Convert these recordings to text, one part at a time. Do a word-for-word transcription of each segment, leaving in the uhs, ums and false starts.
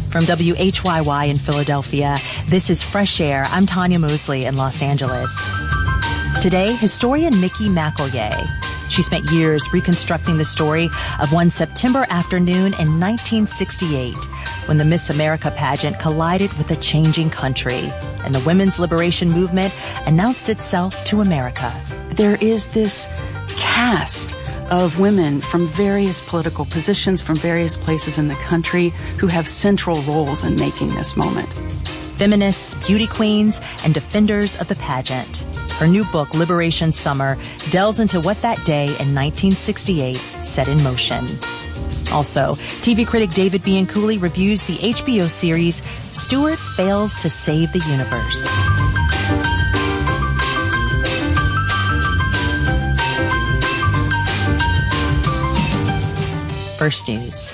From W H Y Y in Philadelphia, this is Fresh Air. I'm Tanya Mosley in Los Angeles. Today, historian Mickey McElroy. She spent years reconstructing the story of one September afternoon in nineteen sixty-eight, when the Miss America pageant collided with a changing country, and the women's liberation movement announced itself to America. There is this cast of women from various political positions, from various places in the country, who have central roles in making this moment. Feminists, beauty queens, and defenders of the pageant. Her new book, Liberation Summer, delves into what that day in nineteen sixty-eight set in motion. Also, T V critic David Bianculli reviews the H B O series Stewart Fails to Save the Universe. First News.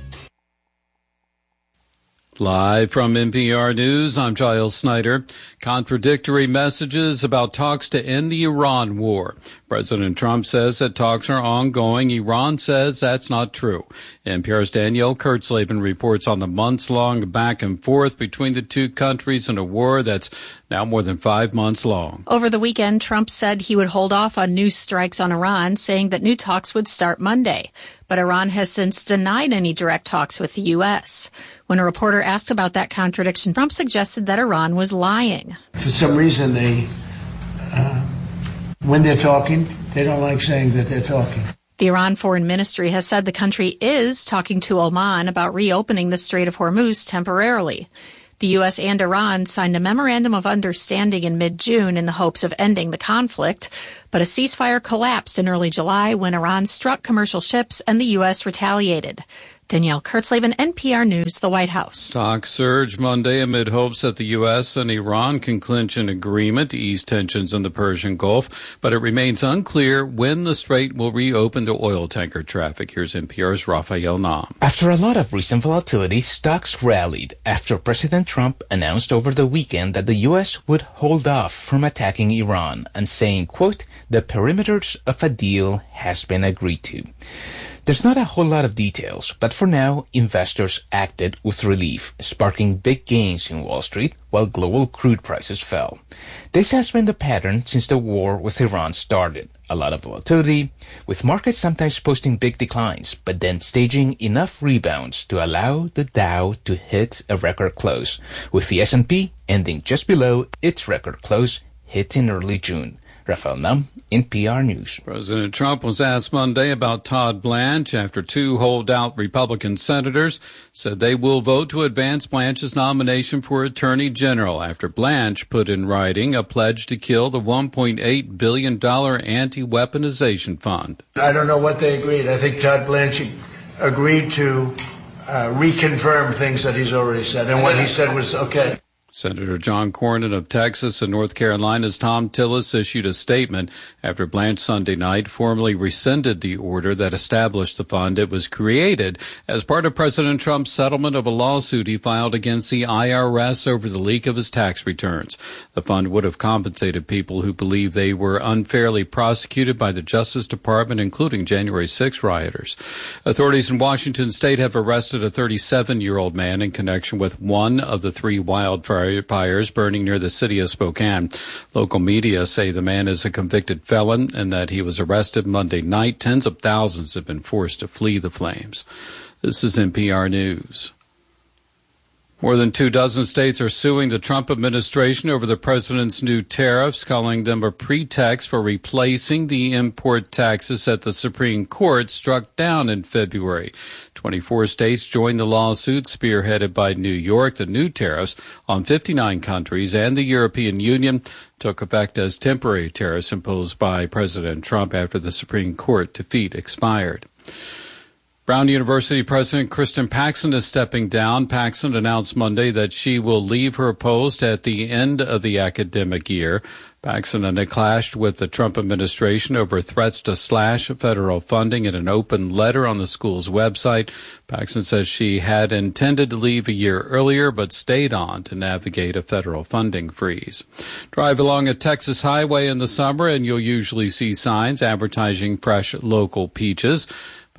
Live from N P R News, I'm Giles Snyder. Contradictory messages about talks to end the Iran war. President Trump says that talks are ongoing. Iran says that's not true. N P R's Danielle Kurtzleben reports on the months-long back and forth between the two countries in a war that's now more than five months long. Over the weekend, Trump said he would hold off on new strikes on Iran, saying that new talks would start Monday. But Iran has since denied any direct talks with the U S. When a reporter asked about that contradiction, Trump suggested that Iran was lying. For some reason, they, uh, when they're talking, they don't like saying that they're talking. The Iran Foreign Ministry has said the country is talking to Oman about reopening the Strait of Hormuz temporarily. The U S and Iran signed a memorandum of understanding in mid-June in the hopes of ending the conflict, but a ceasefire collapsed in early July when Iran struck commercial ships and the U S retaliated. Danielle Kurtzleben, N P R News, the White House. Talks surged Monday amid hopes that the U S and Iran can clinch an agreement to ease tensions in the Persian Gulf, but it remains unclear when the strait will reopen to oil tanker traffic. Here's N P R's Raphael Nam. After a lot of recent volatility, stocks rallied after President Trump announced over the weekend that the U S would hold off from attacking Iran and saying, quote, the perimeters of a deal has been agreed to. There's not a whole lot of details, but for now, investors acted with relief, sparking big gains in Wall Street while global crude prices fell. This has been the pattern since the war with Iran started. A lot of volatility, with markets sometimes posting big declines, but then staging enough rebounds to allow the Dow to hit a record close, with the S and P ending just below its record close hit in early June. Raphael Nam, N P R News. President Trump was asked Monday about Todd Blanche after two holdout Republican senators said they will vote to advance Blanche's nomination for Attorney General after Blanche put in writing a pledge to kill the one point eight billion dollars anti-weaponization fund. I don't know what they agreed. I think Todd Blanche agreed to uh, reconfirm things that he's already said, and what he said was okay. Senator John Cornyn of Texas and North Carolina's Tom Tillis issued a statement after Blanche Sunday night formally rescinded the order that established the fund. It was created as part of President Trump's settlement of a lawsuit he filed against the I R S over the leak of his tax returns. The fund would have compensated people who believe they were unfairly prosecuted by the Justice Department, including January sixth rioters. Authorities in Washington state have arrested a thirty-seven-year-old man in connection with one of the three wildfires fires burning near the city of Spokane. Local media say the man is a convicted felon and that he was arrested Monday night. Tens of thousands have been forced to flee the flames. This is N P R News. More than two dozen states are suing the Trump administration over the president's new tariffs, calling them a pretext for replacing the import taxes that the Supreme Court struck down in February. twenty-four states joined the lawsuit, spearheaded by New York. The new tariffs on fifty-nine countries and the European Union took effect as temporary tariffs imposed by President Trump after the Supreme Court defeat expired. Brown University President Kristen Paxson is stepping down. Paxson announced Monday that she will leave her post at the end of the academic year. Paxson and it clashed with the Trump administration over threats to slash federal funding in an open letter on the school's website. Paxson says she had intended to leave a year earlier but stayed on to navigate a federal funding freeze. Drive along a Texas highway in the summer and you'll usually see signs advertising fresh local peaches.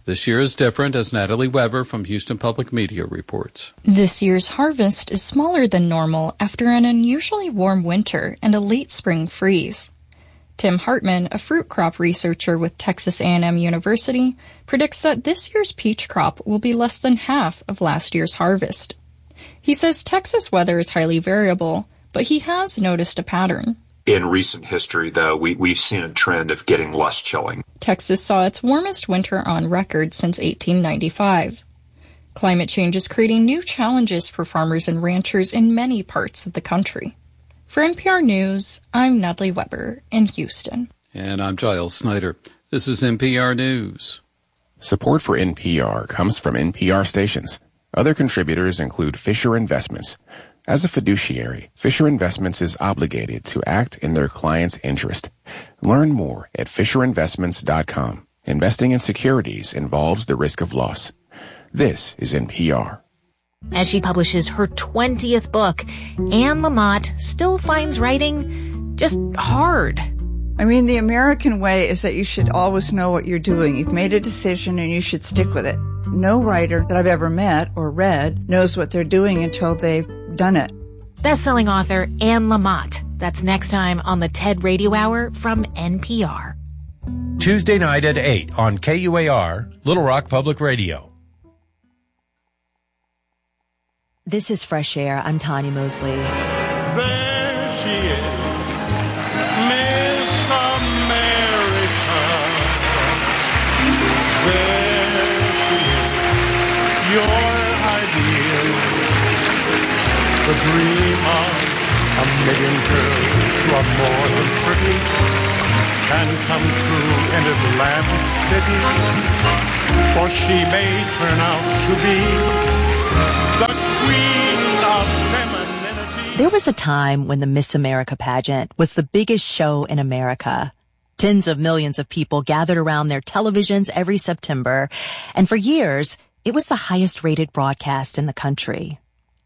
This year is different, as Natalie Weber from Houston Public Media reports. This year's harvest is smaller than normal after an unusually warm winter and a late spring freeze. Tim Hartman, a fruit crop researcher with Texas A and M University, predicts that this year's peach crop will be less than half of last year's harvest. He says Texas weather is highly variable, but he has noticed a pattern. In recent history, though, we, we've seen a trend of getting less chilling. Texas saw its warmest winter on record since eighteen ninety-five. Climate change is creating new challenges for farmers and ranchers in many parts of the country. For N P R News, I'm Natalie Weber in Houston. And I'm Giles Snyder. This is N P R News. Support for N P R comes from N P R stations. Other contributors include Fisher Investments. As a fiduciary, Fisher Investments is obligated to act in their client's interest. Learn more at fisher investments dot com. Investing in securities involves the risk of loss. This is N P R. As she publishes her twentieth book, Anne Lamott still finds writing just hard. I mean, the American way is that you should always know what you're doing. You've made a decision and you should stick with it. No writer that I've ever met or read knows what they're doing until they've done it. Best-selling author Anne Lamott. That's next time on the TED Radio Hour from N P R. Tuesday night at eight on K U A R, Little Rock Public Radio. This is Fresh Air. I'm Tanya Mosley. There she is, Miss America. There she is, your ideal. The dream of a million girls who are more than pretty can come true in Atlantic City, for she may turn out to be the queen of femininity. There was a time when the Miss America pageant was the biggest show in America. Tens of millions of people gathered around their televisions every September, and for years, it was the highest-rated broadcast in the country.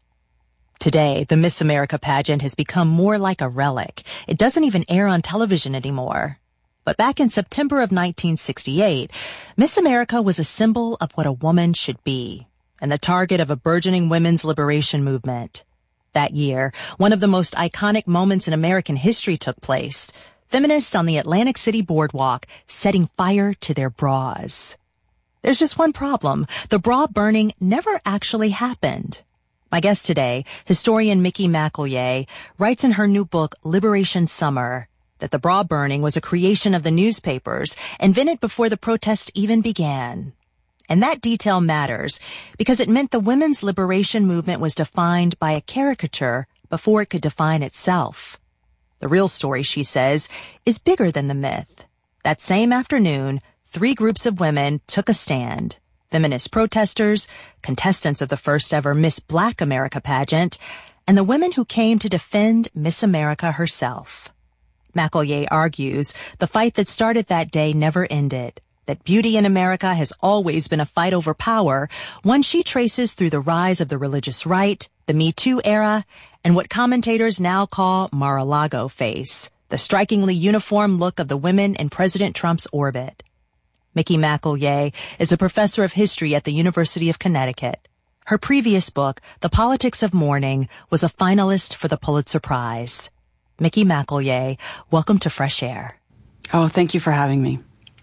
Today, the Miss America pageant has become more like a relic. It doesn't even air on television anymore. But back in September of nineteen sixty-eight, Miss America was a symbol of what a woman should be, and the target of a burgeoning women's liberation movement. That year, one of the most iconic moments in American history took place. Feminists on the Atlantic City boardwalk setting fire to their bras. There's just one problem. The bra burning never actually happened. My guest today, historian Mickey McEllier, writes in her new book, Liberation Summer, that the bra burning was a creation of the newspapers, invented before the protest even began. And that detail matters because it meant the women's liberation movement was defined by a caricature before it could define itself. The real story, she says, is bigger than the myth. That same afternoon, three groups of women took a stand. Feminist protesters, contestants of the first ever Miss Black America pageant, and the women who came to defend Miss America herself. McEllier argues the fight that started that day never ended, that beauty in America has always been a fight over power, one she traces through the rise of the religious right, the Me Too era, and what commentators now call Mar-a-Lago face, the strikingly uniform look of the women in President Trump's orbit. Mickey McEllier is a professor of history at the University of Connecticut. Her previous book, The Politics of Mourning, was a finalist for the Pulitzer Prize. Mickey McEllier, welcome to Fresh Air. Oh, thank you for having me.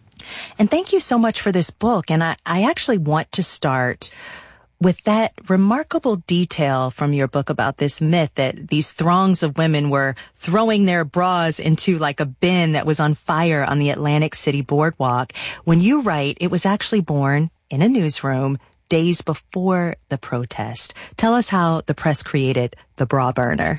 And thank you so much for this book. And I, I actually want to start with that remarkable detail from your book about this myth that these throngs of women were throwing their bras into like a bin that was on fire on the Atlantic City boardwalk. When you write, it was actually born in a newsroom days before the protest. Tell us how the press created the bra burner.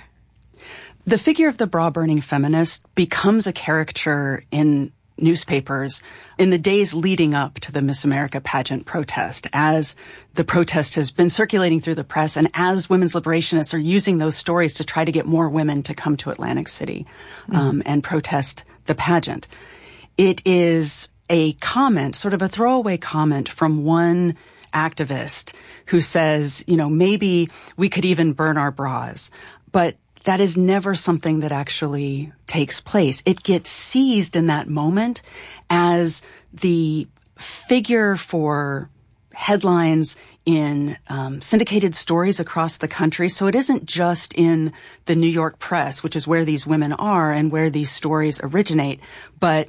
The figure of the bra-burning feminist becomes a caricature in newspapers in the days leading up to the Miss America pageant protest, as the protest has been circulating through the press and as women's liberationists are using those stories to try to get more women to come to Atlantic City um, mm. and protest the pageant. It is a comment, sort of a throwaway comment from one activist who says, you know, maybe we could even burn our bras. But that is never something that actually takes place. It gets seized in that moment as the figure for headlines in um, syndicated stories across the country. So it isn't just in the New York press, which is where these women are and where these stories originate, but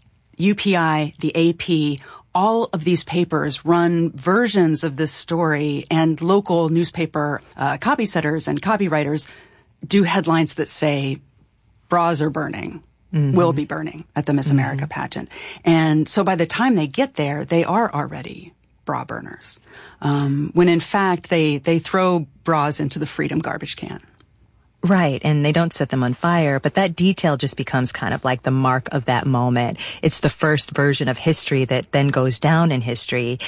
U P I, the A P, all of these papers run versions of this story, and local newspaper uh, copy setters and copywriters do headlines that say, bras are burning, mm-hmm. will be burning at the Miss mm-hmm. America pageant. And so by the time they get there, they are already bra burners, um, when in fact they, they throw bras into the Freedom garbage can. Right, and they don't set them on fire, but that detail just becomes kind of like the mark of that moment. It's the first version of history that then goes down in history.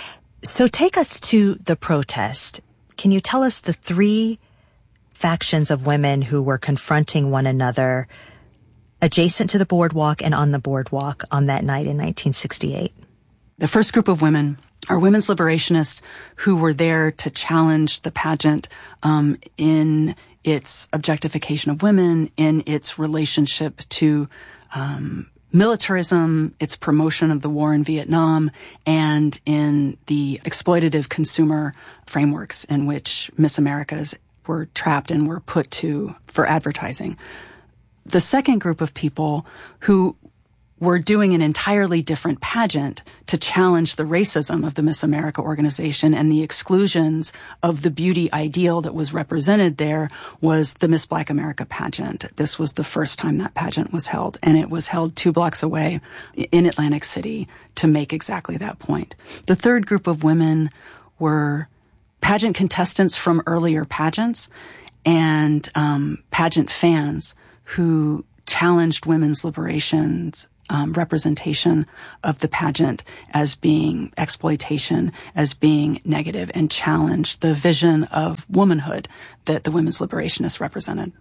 So take us to the protest. Can you tell us the three factions of women who were confronting one another adjacent to the boardwalk and on the boardwalk on that night in nineteen sixty-eight? The first group of women are women's liberationists who were there to challenge the pageant um, in its objectification of women, in its relationship to um, militarism, its promotion of the war in Vietnam, and in the exploitative consumer frameworks in which Miss Americas were trapped and were put to for advertising. The second group of people who were doing an entirely different pageant to challenge the racism of the Miss America organization and the exclusions of the beauty ideal that was represented there was the Miss Black America pageant. This was the first time that pageant was held, and it was held two blocks away in Atlantic City to make exactly that point. The third group of women were pageant contestants from earlier pageants and um, pageant fans who challenged women's liberation's Um, representation of the pageant as being exploitation, as being negative, and challenged the vision of womanhood that the women's liberationists represented.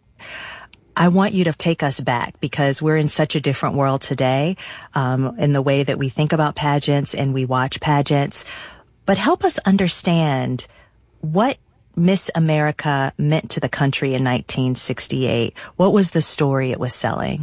I want you to take us back because we're in such a different world today um, in the way that we think about pageants and we watch pageants. But help us understand what Miss America meant to the country in nineteen sixty-eight. What was the story it was selling?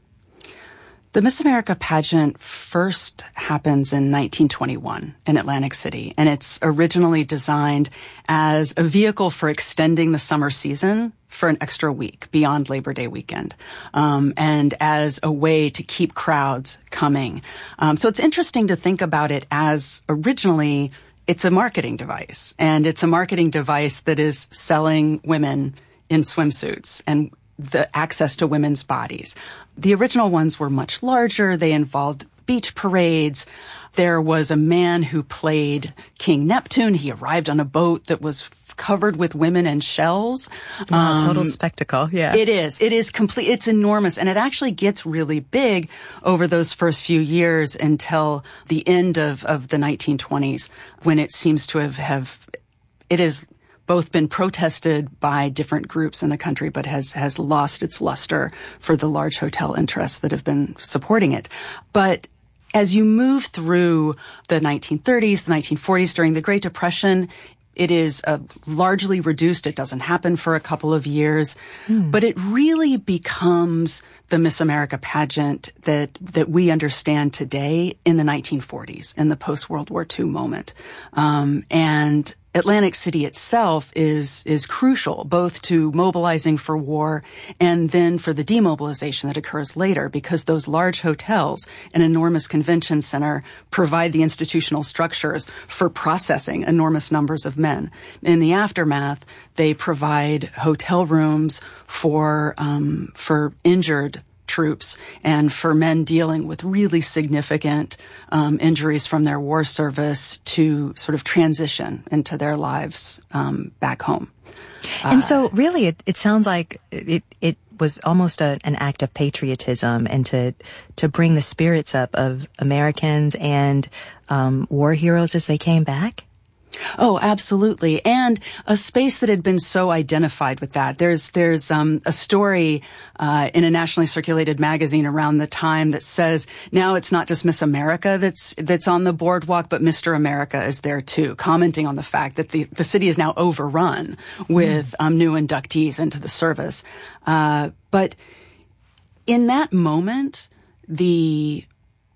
The Miss America pageant first happens in nineteen twenty-one in Atlantic City, and it's originally designed as a vehicle for extending the summer season for an extra week beyond Labor Day weekend, um, and as a way to keep crowds coming. Um, so it's interesting to think about it as originally it's a marketing device, and it's a marketing device that is selling women in swimsuits and the access to women's bodies. The original ones were much larger. They involved beach parades. There was a man who played King Neptune. He arrived on a boat that was f- covered with women and shells. Wow, um, total spectacle. Yeah. It is. It is complete. It's enormous. And it actually gets really big over those first few years until the end of, of the nineteen twenties, when it seems to have, have it is both been protested by different groups in the country, but has, has lost its luster for the large hotel interests that have been supporting it. But as you move through the nineteen thirties, the nineteen forties, during the Great Depression, it is uh, largely reduced. It doesn't happen for a couple of years, hmm. but it really becomes the Miss America pageant that, that we understand today in the nineteen forties, in the post-World War Two moment. Um, and Atlantic City itself is is crucial, both to mobilizing for war and then for the demobilization that occurs later, because those large hotels, an enormous convention center, provide the institutional structures for processing enormous numbers of men. In the aftermath, they provide hotel rooms for um, for injured troops and for men dealing with really significant um, injuries from their war service to sort of transition into their lives um, back home. And uh, so really it, it sounds like it, it was almost a, an act of patriotism and to, to bring the spirits up of Americans and um, war heroes as they came back. Oh, absolutely. And a space that had been so identified with that. There's, there's, um, a story, uh, in a nationally circulated magazine around the time that says now it's not just Miss America that's, that's on the boardwalk, but Mister America is there too, commenting on the fact that the, the city is now overrun with, mm. um, new inductees into the service. Uh, but in that moment, the,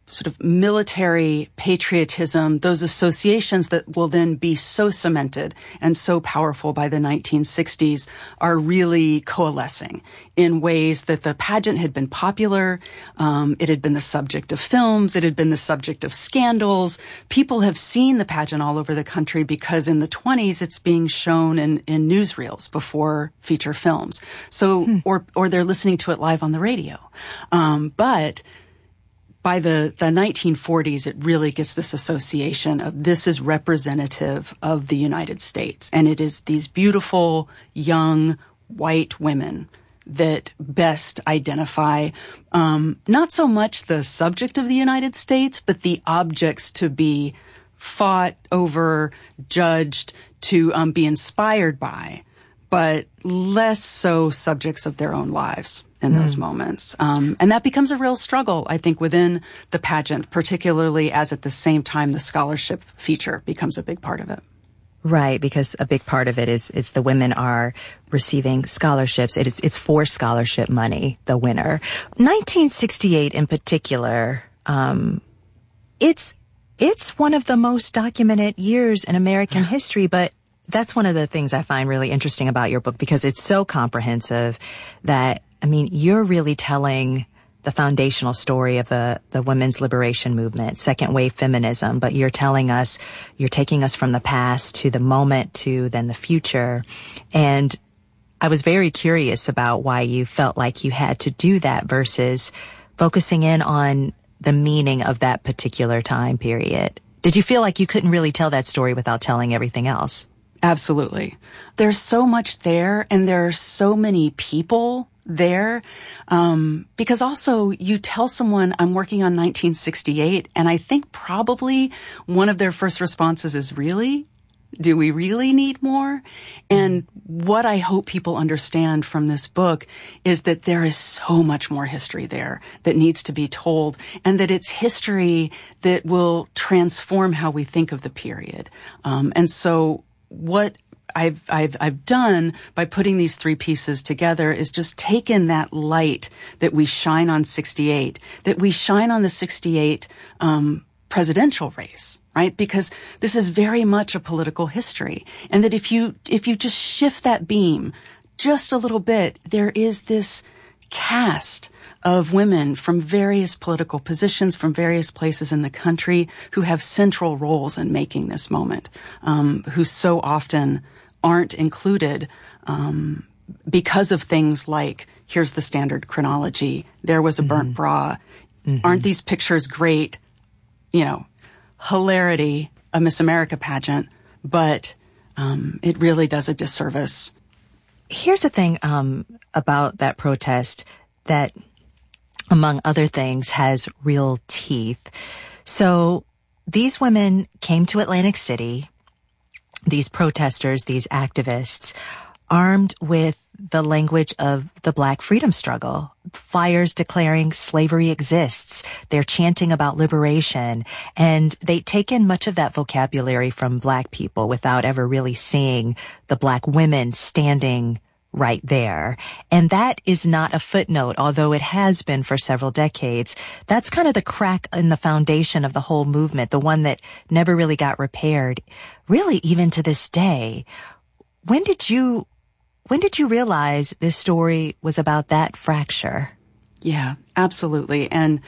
sort of military patriotism, those associations that will then be so cemented and so powerful by the nineteen sixties are really coalescing in ways that the pageant had been popular. Um, it had been the subject of films. It had been the subject of scandals. People have seen the pageant all over the country because in the twenties it's being shown in, in newsreels before feature films. So, hmm. or, or they're listening to it live on the radio. Um, but by the, the nineteen forties, it really gets this association of this is representative of the United States. And it is these beautiful, young, white women that best identify um, not so much the subject of the United States, but the objects to be fought over, judged, to um, be inspired by, but less so subjects of their own lives in mm. those moments. Um, and that becomes a real struggle, I think, within the pageant, particularly as at the same time the scholarship feature becomes a big part of it. Right, because a big part of it is it's the women are receiving scholarships. It is it's for scholarship money, the winner. nineteen sixty-eight in particular, um, it's it's one of the most documented years in American history, but that's one of the things I find really interesting about your book because it's so comprehensive that, I mean, you're really telling the foundational story of the, the women's liberation movement, second wave feminism, but you're telling us, you're taking us from the past to the moment to then the future. And I was very curious about why you felt like you had to do that versus focusing in on the meaning of that particular time period. Did you feel like you couldn't really tell that story without telling everything else? Absolutely. There's so much there, and there are so many people there. Um, because also you tell someone I'm working on nineteen sixty-eight, and I think probably one of their first responses is, really? Do we really need more? And what I hope people understand from this book is that there is so much more history there that needs to be told, and that it's history that will transform how we think of the period. Um, and so what I've, I've, I've done by putting these three pieces together is just taken that light that we shine on sixty-eight, that we shine on the sixty-eight, um, presidential race, right? Because this is very much a political history. And that if you, if you just shift that beam just a little bit, there is this cast of women from various political positions, from various places in the country who have central roles in making this moment, um, who so often aren't included, um, because of things like, here's the standard chronology, there was a burnt mm-hmm. bra, mm-hmm. aren't these pictures great? You know, hilarity, a Miss America pageant, but um, it really does a disservice. Here's the thing um, about that protest that, among other things, has real teeth. So these women came to Atlantic City, these protesters, these activists, armed with the language of the Black freedom struggle, flyers declaring slavery exists. They're chanting about liberation, and they take in much of that vocabulary from Black people without ever really seeing the Black women standing right there. And that is not a footnote, although it has been for several decades. That's kind of the crack in the foundation of the whole movement, the one that never really got repaired, really even to this day. When did you When did you realize this story was about that fracture? Yeah, absolutely. And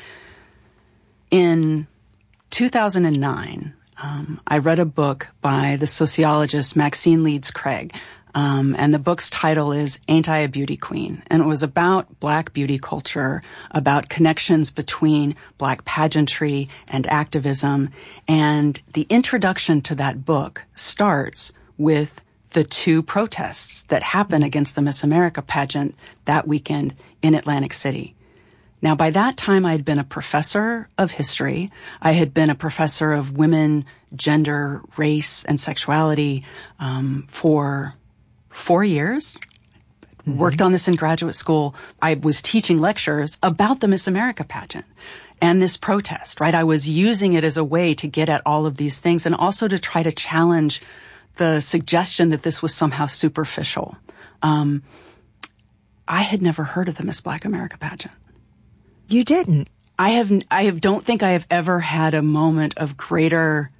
in two thousand nine, um, I read a book by the sociologist Maxine Leeds Craig. Um, and the book's title is Ain't I a Beauty Queen? And it was about Black beauty culture, about connections between Black pageantry and activism. And the introduction to that book starts with the two protests that happened against the Miss America pageant that weekend in Atlantic City. Now, by that time, I had been a professor of history. I had been a professor of women, gender, race, and sexuality um, for four years. Mm-hmm. Worked on this in graduate school. I was teaching lectures about the Miss America pageant and this protest, right? I was using it as a way to get at all of these things and also to try to challenge the suggestion that this was somehow superficial. Um, I had never heard of the Miss Black America pageant. You didn't? I have, I have, don't think I have ever had a moment of greater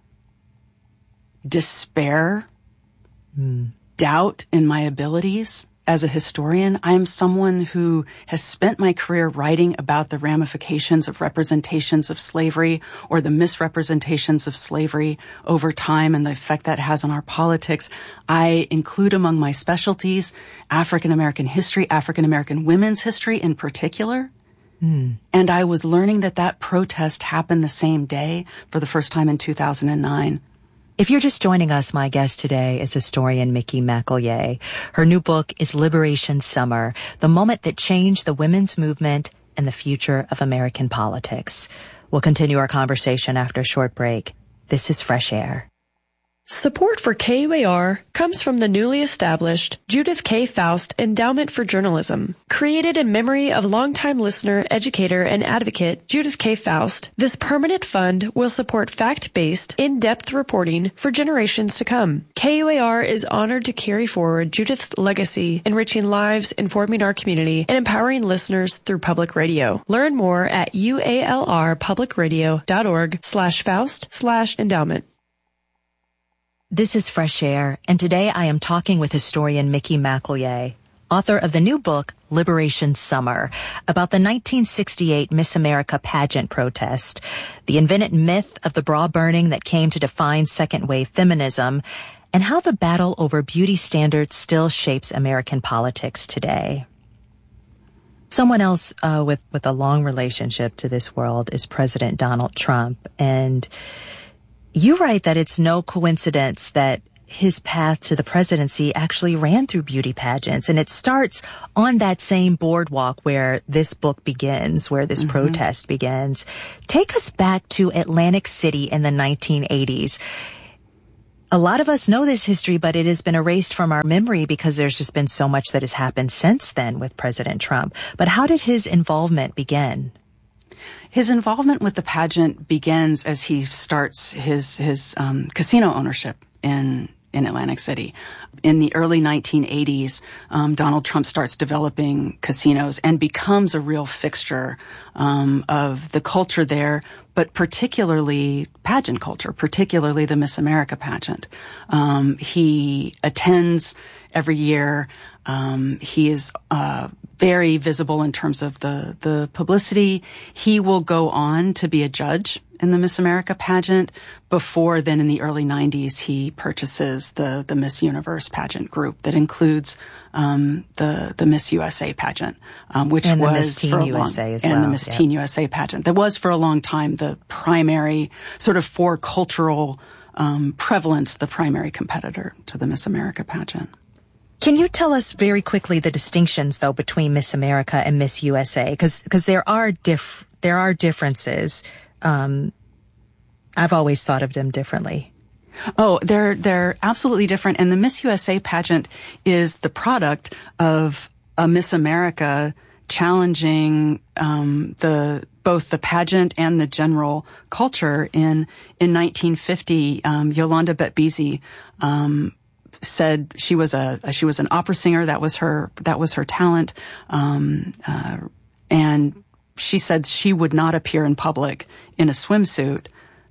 despair, mm. doubt in my abilities as a historian. I am someone who has spent my career writing about the ramifications of representations of slavery or the misrepresentations of slavery over time and the effect that has on our politics. I include among my specialties African American history, African American women's history in particular. Mm. And I was learning that that protest happened the same day for the first time in two thousand nine. If you're just joining us, my guest today is historian Mickey McEllier. Her new book is Liberation Summer, the moment that changed the women's movement and the future of American politics. We'll continue our conversation after a short break. This is Fresh Air. Support for K U A R comes from the newly established Judith K. Faust Endowment for Journalism. Created in memory of longtime listener, educator, and advocate Judith K. Faust, this permanent fund will support fact-based, in-depth reporting for generations to come. K U A R is honored to carry forward Judith's legacy, enriching lives, informing our community, and empowering listeners through public radio. Learn more at ualrpublicradio.org slash Faust slash endowment. This is Fresh Air, and today I am talking with historian Mickey McEllier, author of the new book, Liberation Summer, about the nineteen sixty-eight Miss America pageant protest, the invented myth of the bra burning that came to define second-wave feminism, and how the battle over beauty standards still shapes American politics today. Someone else uh, with, with a long relationship to this world is President Donald Trump, and you write that it's no coincidence that his path to the presidency actually ran through beauty pageants, and it starts on that same boardwalk where this book begins, where this mm-hmm. protest begins. Take us back to Atlantic City in the nineteen eighties. A lot of us know this history, but it has been erased from our memory because there's just been so much that has happened since then with President Trump. But how did his involvement begin? His involvement with the pageant begins as he starts his his um, casino ownership in in Atlantic City. In the early nineteen eighties, um, Donald Trump starts developing casinos and becomes a real fixture um, of the culture there, but particularly pageant culture, particularly the Miss America pageant. Um, he attends every year. Um, he is uh, very visible in terms of the, the publicity. He will go on to be a judge in the Miss America pageant. Before then, in the early nineties, he purchases the, the Miss Universe pageant group that includes um, the the Miss U S A pageant, um, which and was the Miss Teen for a U S A long, as and well. the Miss yeah. Teen U S A pageant that was for a long time the primary sort of for cultural um, prevalence, the primary competitor to the Miss America pageant. Can you tell us very quickly the distinctions, though, between Miss America and Miss U S A? Because because there are diff there are differences. Um, I've always thought of them differently. Oh, they're they're absolutely different. And the Miss U S A pageant is the product of a Miss America challenging um, the both the pageant and the general culture. In in nineteen fifty, um, Yolanda Bet-Beazy um, said she was a she was an opera singer. That was her that was her talent, um, uh, and she said she would not appear in public in a swimsuit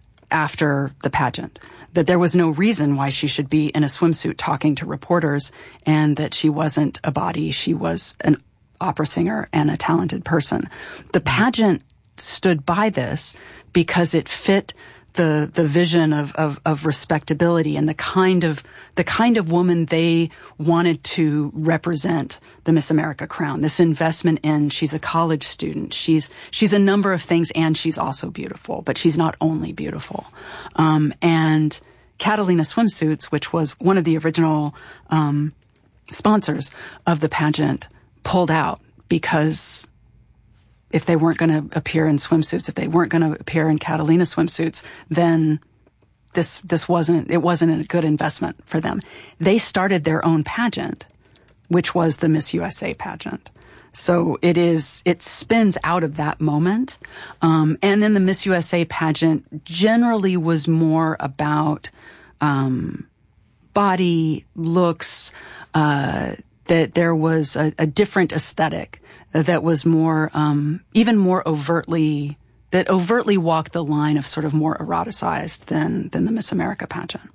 after the pageant. That there was no reason why she should be in a swimsuit talking to reporters, and that she wasn't a body. She was an opera singer and a talented person. The pageant stood by this because it fit the the vision of, of, of respectability and the kind of the kind of woman they wanted to represent the Miss America crown. This investment in she's a college student, she's she's a number of things, and she's also beautiful, but she's not only beautiful. Um, and Catalina Swimsuits, which was one of the original um, sponsors of the pageant, pulled out because if they weren't going to appear in swimsuits, if they weren't going to appear in Catalina swimsuits, then this this wasn't it wasn't a good investment for them. They started their own pageant, which was the Miss U S A pageant. So it is it spins out of that moment, um, and then the Miss U S A pageant generally was more about um, body looks. Uh, that there was a, a different aesthetic that was more, um, even more overtly, that overtly walked the line of sort of more eroticized than, than the Miss America pageant.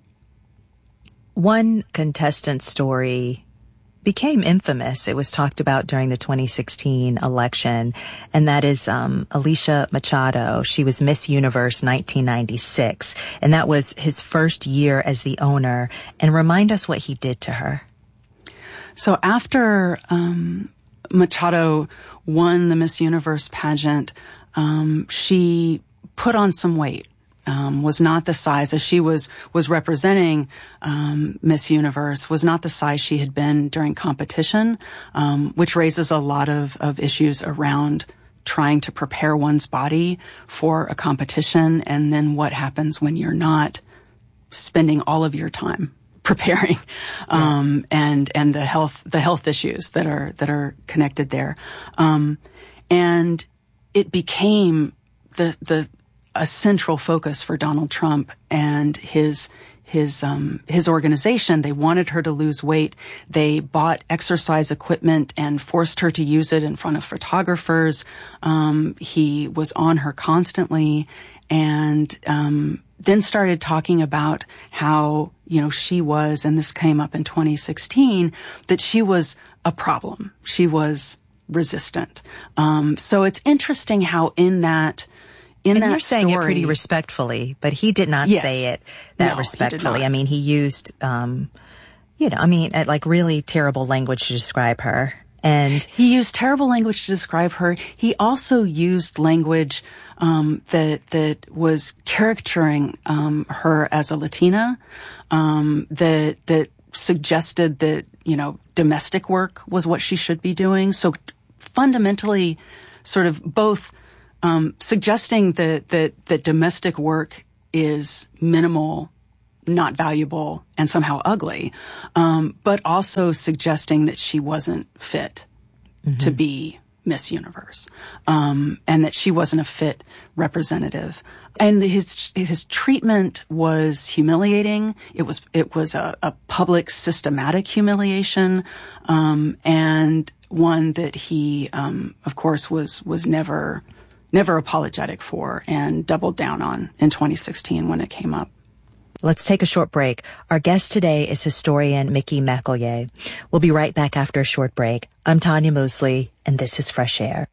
One contestant story became infamous. It was talked about during the twenty sixteen election, and that is um, Alicia Machado. She was Miss Universe nineteen ninety-six, and that was his first year as the owner. And remind us what he did to her. So after um, Machado won the Miss Universe pageant, um, she put on some weight. Um, was not the size, as she was was representing um, Miss Universe, was not the size she had been during competition, um, which raises a lot of, of issues around trying to prepare one's body for a competition, and then what happens when you're not spending all of your time preparing, um, yeah. and and the health the health issues that are that are connected there, um, and it became the the a central focus for Donald Trump and his his um his organization. They wanted her to lose weight. They bought exercise equipment and forced her to use it in front of photographers. Um he was on her constantly, and um then started talking about how, you know, she was, and this came up in twenty sixteen, that she was a problem. She was resistant. Um so it's interesting how in that In and that you're saying story, it pretty respectfully, but he did not yes. say it that no, respectfully. I mean, he used, um, you know, I mean, like really terrible language to describe her. And he used terrible language to describe her. He also used language um, that that was caricaturing um, her as a Latina, um, that that suggested that, you know, domestic work was what she should be doing. So fundamentally, sort of both. Um, suggesting that, that, that domestic work is minimal, not valuable, and somehow ugly, um, but also suggesting that she wasn't fit mm-hmm. to be Miss Universe, um, and that she wasn't a fit representative. And his his treatment was humiliating. It was it was a, a public, systematic humiliation, um, and one that he, um, of course, was was never. never apologetic for, and doubled down on in twenty sixteen when it came up. Let's take a short break. Our guest today is historian Mickey McEllier. We'll be right back after a short break. I'm Tanya Mosley, and this is Fresh Air.